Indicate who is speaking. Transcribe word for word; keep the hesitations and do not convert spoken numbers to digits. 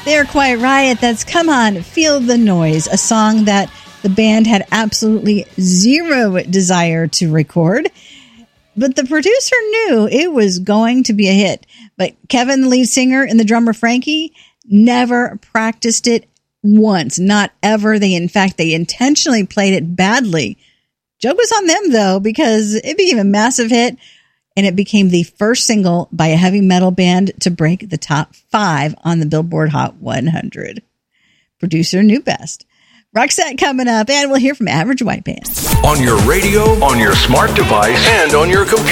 Speaker 1: They're Quiet Riot. That's Come On, Feel the Noise, a song that the band had absolutely zero desire to record. But the producer knew it was going to be a hit. But Kevin, the lead singer, and the drummer Frankie never practiced it once. Not ever. They, in fact, they intentionally played it badly. Joke was on them, though, because it became a massive hit. And it became the first single by a heavy metal band to break the top five on the Billboard Hot one hundred. Producer knew best. Roxette coming up, and we'll hear from Average White Band.
Speaker 2: On your radio, on your smart device, and on your computer.